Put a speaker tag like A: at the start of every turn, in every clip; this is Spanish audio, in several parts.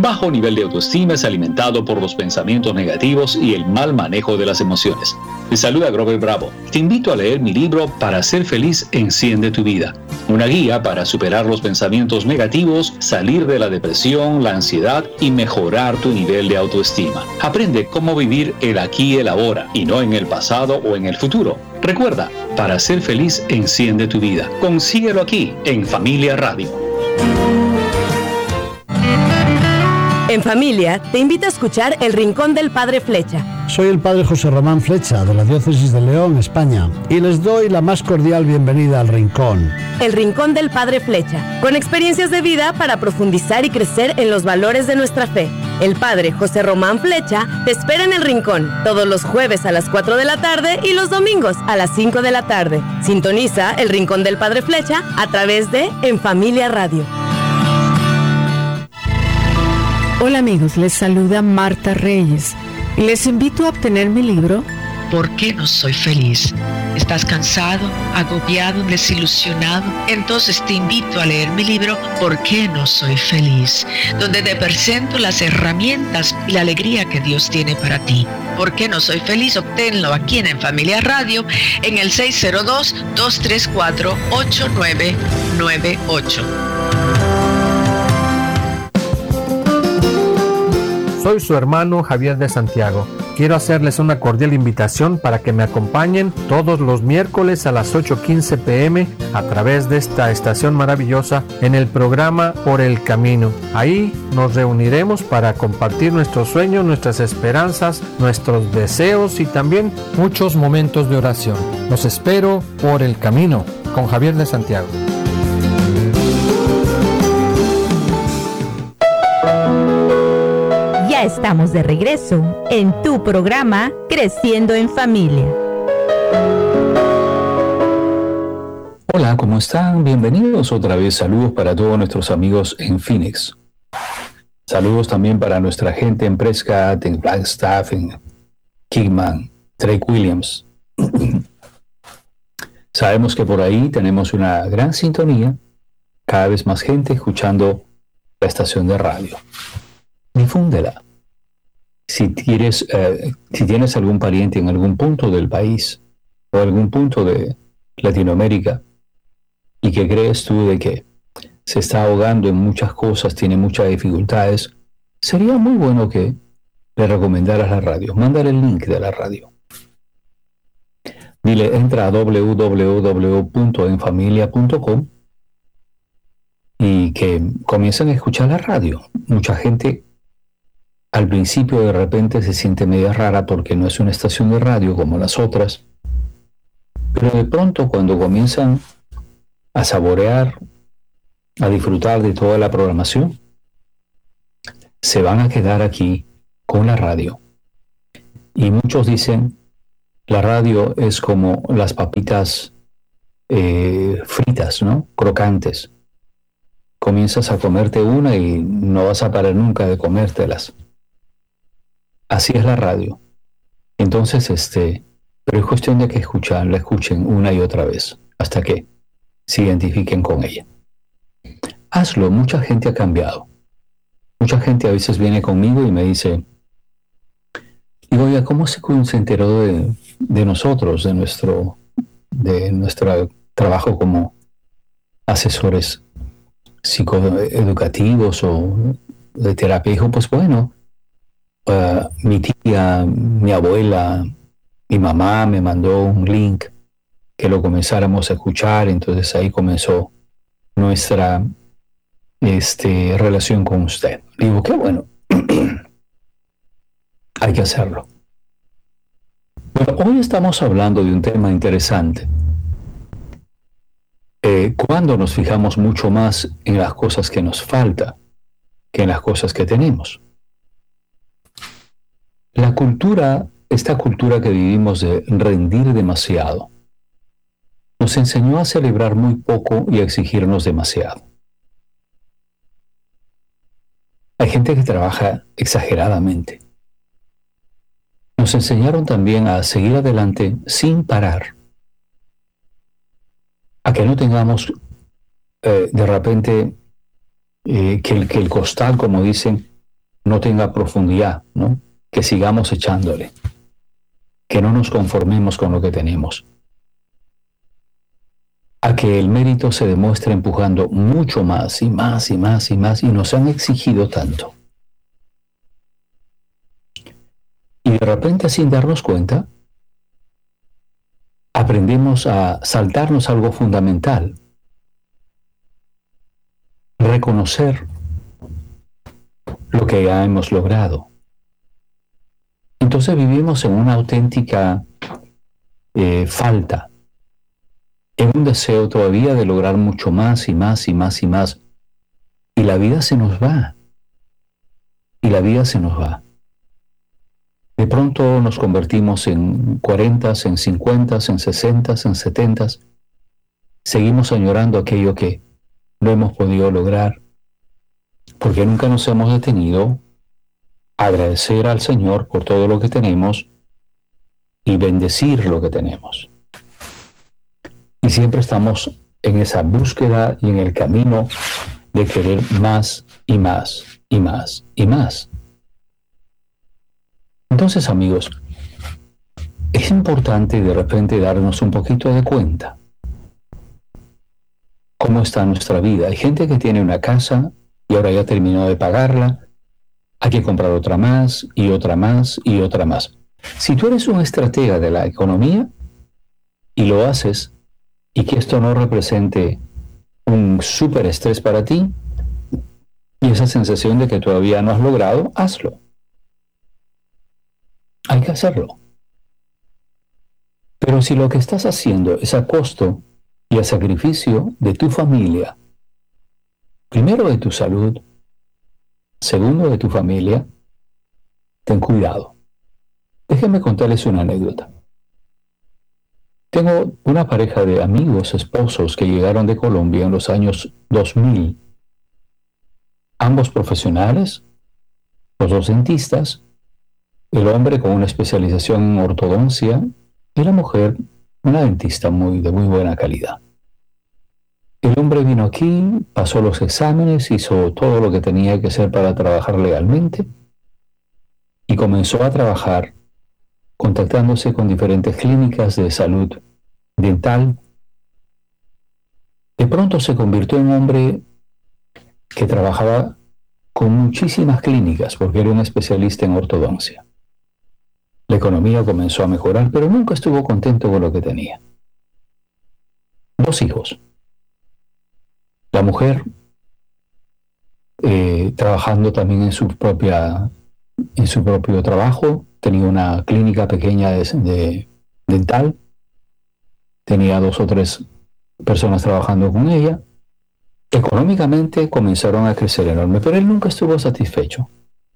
A: bajo nivel de autoestima es alimentado por los pensamientos negativos y el mal manejo de las emociones. Te saluda Grover Bravo. Te invito a leer mi libro Para ser feliz, enciende tu vida. Una guía para superar los pensamientos negativos, salir de la depresión, la ansiedad y mejorar tu nivel de autoestima. Aprende cómo vivir el aquí y el ahora y no en el pasado o en el futuro. Recuerda, Para ser feliz, enciende tu vida. Consíguelo aquí en Familia Radio.
B: En Familia, te invita a escuchar El Rincón del Padre Flecha.
C: Soy el Padre José Román Flecha, de la Diócesis de León, España, y les doy la más cordial bienvenida al Rincón.
B: El Rincón del Padre Flecha, con experiencias de vida para profundizar y crecer en los valores de nuestra fe. El Padre José Román Flecha te espera en El Rincón, todos los jueves a las 4 de la tarde y los domingos a las 5 de la tarde. Sintoniza El Rincón del Padre Flecha a través de En Familia Radio.
D: Hola amigos, les saluda Marta Reyes y les invito a obtener mi libro
E: ¿Por qué no soy feliz? ¿Estás cansado, agobiado, desilusionado? Entonces te invito a leer mi libro ¿Por qué no soy feliz? Donde te presento las herramientas y la alegría que Dios tiene para ti. ¿Por qué no soy feliz? Obténlo aquí en Familia Radio en el 602-234-8998.
F: Soy su hermano Javier de Santiago. Quiero hacerles una cordial invitación para que me acompañen todos los miércoles a las 8:15 p.m. a través de esta estación maravillosa en el programa Por el Camino. Ahí nos reuniremos para compartir nuestros sueños, nuestras esperanzas, nuestros deseos y también muchos momentos de oración. Los espero por el camino con Javier de Santiago.
G: Ya estamos de regreso en tu programa Creciendo en Familia.
A: Hola, ¿cómo están? Bienvenidos otra vez. Saludos para todos nuestros amigos en Phoenix. Saludos también para nuestra gente en Prescott, en Flagstaff, en Kingman, Drake Williams. Sabemos que por ahí tenemos una gran sintonía, cada vez más gente escuchando la estación de radio. Difúndela. Si tienes algún pariente en algún punto del país o algún punto de Latinoamérica y que crees tú de que se está ahogando en muchas cosas, tiene muchas dificultades, sería muy bueno que le recomendaras la radio. Mándale el link de la radio. Dile, entra a www.enfamilia.com y que comiencen a escuchar la radio. Mucha gente al principio de repente se siente media rara porque no es una estación de radio como las otras, pero de pronto cuando comienzan a saborear, a disfrutar de toda la programación, se van a quedar aquí con la radio. Y muchos dicen, la radio es como las papitas fritas, ¿no? Crocantes. Comienzas a comerte una y no vas a parar nunca de comértelas. Así es la radio. Entonces, pero es cuestión de que la escuchen una y otra vez, hasta que se identifiquen con ella. Hazlo, mucha gente ha cambiado. Mucha gente a veces viene conmigo y me dice, oiga, ¿cómo se enteró de nosotros, de nuestro trabajo como asesores psicoeducativos o de terapia? Dijo, pues bueno, mi tía, mi abuela, mi mamá me mandó un link que lo comenzáramos a escuchar, entonces ahí comenzó nuestra relación con usted. Digo, qué bueno, hay que hacerlo. Bueno, hoy estamos hablando de un tema interesante. Cuando nos fijamos mucho más en las cosas que nos falta que en las cosas que tenemos. Esta cultura que vivimos de rendir demasiado, nos enseñó a celebrar muy poco y a exigirnos demasiado. Hay gente que trabaja exageradamente. Nos enseñaron también a seguir adelante sin parar, a que no tengamos de repente que el costal, como dicen, no tenga profundidad, ¿no? Que sigamos echándole, que no nos conformemos con lo que tenemos, a que el mérito se demuestre empujando mucho más y más y más y más, y nos han exigido tanto. Y de repente, sin darnos cuenta, aprendemos a saltarnos algo fundamental: reconocer lo que ya hemos logrado. Entonces vivimos en una auténtica falta, en un deseo todavía de lograr mucho más y más y más y más. Y la vida se nos va. Y la vida se nos va. De pronto nos convertimos en 40, en 50, en 60, en 70. Seguimos añorando aquello que no hemos podido lograr, porque nunca nos hemos detenido a agradecer al Señor por todo lo que tenemos y bendecir lo que tenemos. Y siempre estamos en esa búsqueda y en el camino de querer más y más y más y más. Entonces, amigos, es importante de repente darnos un poquito de cuenta cómo está nuestra vida. Hay gente que tiene una casa y ahora ya terminó de pagarla, hay que comprar otra más y otra más y otra más. Si tú eres un estratega de la economía y lo haces, y que esto no represente un súper estrés para ti y esa sensación de que todavía no has logrado, hazlo. Hay que hacerlo. Pero si lo que estás haciendo es a costo y a sacrificio de tu familia, primero de tu salud, segundo de tu familia, ten cuidado. Déjenme contarles una anécdota. Tengo una pareja de amigos, esposos, que llegaron de Colombia en los años 2000. Ambos profesionales, los dos dentistas, el hombre con una especialización en ortodoncia y la mujer una dentista de muy buena calidad. El hombre vino aquí, pasó los exámenes, hizo todo lo que tenía que hacer para trabajar legalmente y comenzó a trabajar contactándose con diferentes clínicas de salud dental. De pronto se convirtió en un hombre que trabajaba con muchísimas clínicas porque era un especialista en ortodoncia. La economía comenzó a mejorar, pero nunca estuvo contento con lo que tenía. 2 hijos. La mujer trabajando también en su propio trabajo, tenía una clínica pequeña de dental, tenía 2 o 3 personas trabajando con ella. Económicamente comenzaron a crecer enorme, pero él nunca estuvo satisfecho.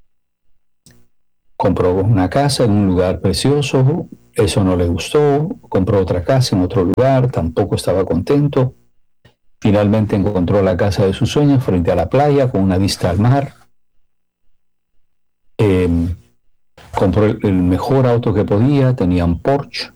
A: Compró una casa en un lugar precioso, eso no le gustó, compró otra casa en otro lugar, tampoco estaba contento. Finalmente encontró la casa de sus sueños frente a la playa con una vista al mar. Compró el mejor auto que podía, tenía un Porsche.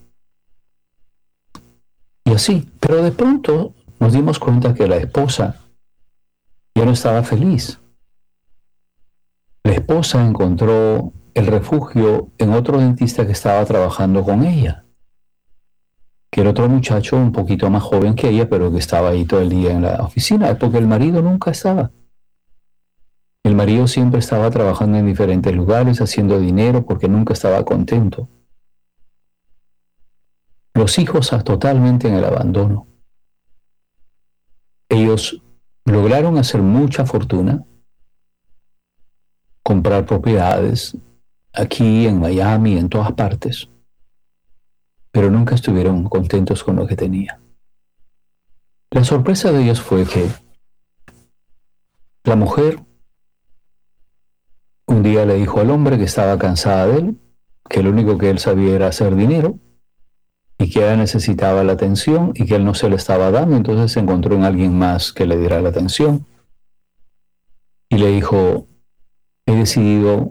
A: Y así, pero de pronto nos dimos cuenta que la esposa ya no estaba feliz. La esposa encontró el refugio en otro dentista que estaba trabajando con ella, que era otro muchacho un poquito más joven que ella, pero que estaba ahí todo el día en la oficina, porque el marido nunca estaba. El marido siempre estaba trabajando en diferentes lugares, haciendo dinero, porque nunca estaba contento. Los hijos totalmente en el abandono. Ellos lograron hacer mucha fortuna, comprar propiedades aquí en Miami, en todas partes, pero nunca estuvieron contentos con lo que tenía. La sorpresa de ellos fue que la mujer un día le dijo al hombre que estaba cansada de él, que lo único que él sabía era hacer dinero y que ella necesitaba la atención y que él no se le estaba dando, entonces se encontró en alguien más que le diera la atención y le dijo: he decidido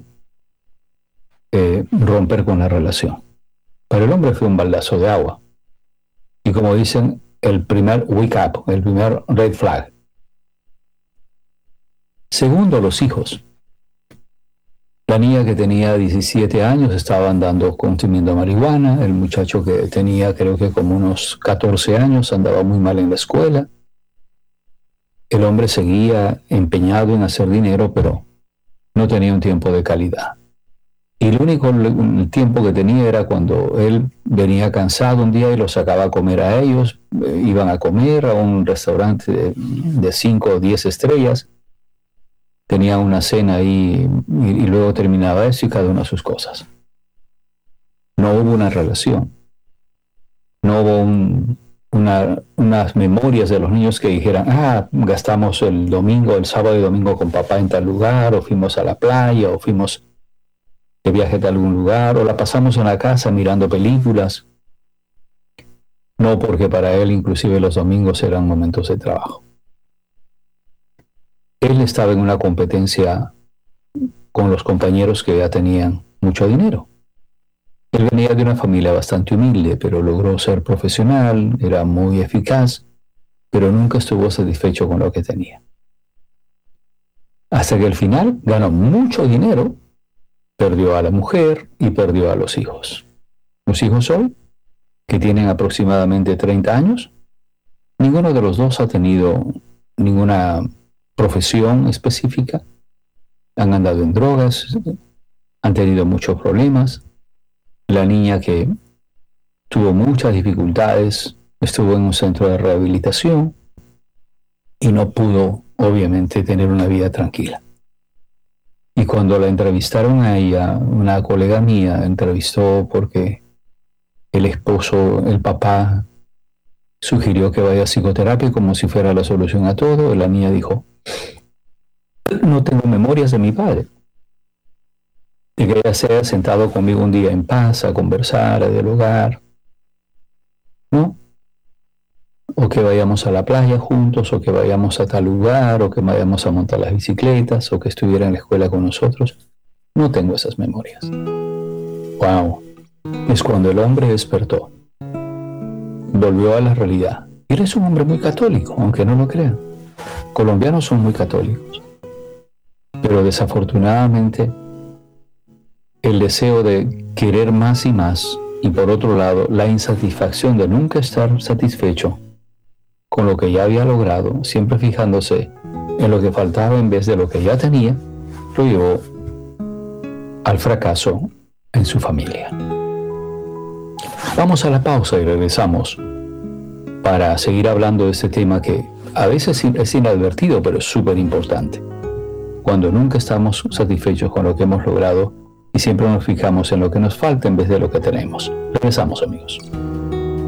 A: romper con la relación. Para el hombre fue un baldazo de agua. Y como dicen, el primer wake up, el primer red flag. Segundo, los hijos. La niña que tenía 17 años estaba andando consumiendo marihuana. El muchacho que tenía creo que como unos 14 años andaba muy mal en la escuela. El hombre seguía empeñado en hacer dinero, pero no tenía un tiempo de calidad. Y el único tiempo que tenía era cuando él venía cansado un día y los sacaba a comer a ellos. Iban a comer a un restaurante de 5 o 10 estrellas. Tenía una cena ahí y luego terminaba eso y cada una sus cosas. No hubo una relación. No hubo unas memorias de los niños que dijeran, gastamos el sábado y domingo con papá en tal lugar, o fuimos a la playa, o fuimos de viaje a algún lugar, o la pasamos en la casa mirando películas. No, porque para él inclusive los domingos eran momentos de trabajo. Él estaba en una competencia con los compañeros que ya tenían mucho dinero. Él venía de una familia bastante humilde, pero logró ser profesional, era muy eficaz, pero nunca estuvo satisfecho con lo que tenía. Hasta que al final ganó mucho dinero, perdió a la mujer y perdió a los hijos. Los hijos hoy, que tienen aproximadamente 30 años, ninguno de los dos ha tenido ninguna profesión específica, han andado en drogas, han tenido muchos problemas. La niña que tuvo muchas dificultades estuvo en un centro de rehabilitación y no pudo, obviamente, tener una vida tranquila. Y cuando la entrevistaron a ella, una colega mía entrevistó porque el papá, sugirió que vaya a psicoterapia como si fuera la solución a todo. La niña dijo, no tengo memorias de mi padre, de que ella se haya sentado conmigo un día en paz a conversar, a dialogar, ¿no? O que vayamos a la playa juntos, o que vayamos a tal lugar, o que vayamos a montar las bicicletas, o que estuviera en la escuela con nosotros. No tengo esas memorias. Wow. Es cuando el hombre despertó, volvió a la realidad. Él es un hombre muy católico, aunque no lo crean. Colombianos son muy católicos. Pero desafortunadamente, el deseo de querer más y más, y por otro lado, la insatisfacción de nunca estar satisfecho con lo que ya había logrado, siempre fijándose en lo que faltaba en vez de lo que ya tenía, lo llevó al fracaso en su familia. Vamos a la pausa y regresamos para seguir hablando de este tema que a veces es inadvertido, pero es súper importante. Cuando nunca estamos satisfechos con lo que hemos logrado y siempre nos fijamos en lo que nos falta en vez de lo que tenemos. Regresamos, amigos.